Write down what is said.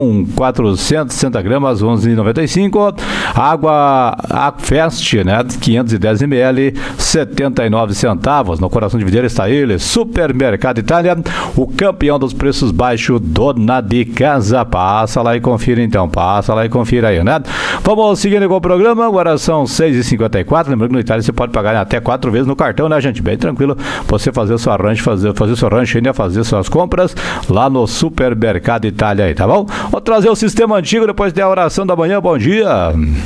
460 gramas, 11,95. Água Aquafest, né, 510 ml, 79 centavos. No coração de videira está ele, Supermercado Itália, o campeão dos preços baixos, dona de casa. Passa lá e confira então, passa lá e confira aí, né? Vamos seguindo com o programa, agora são 6h54. Lembrando que no Itália você pode pagar até 4 vezes no cartão, né, gente? Bem tranquilo, você fazer o seu rancho, fazer o seu rancho ainda, fazer suas compras lá no Supermercado Itália aí, tá bom? Vou trazer o sistema antigo depois da oração da manhã. Bom dia.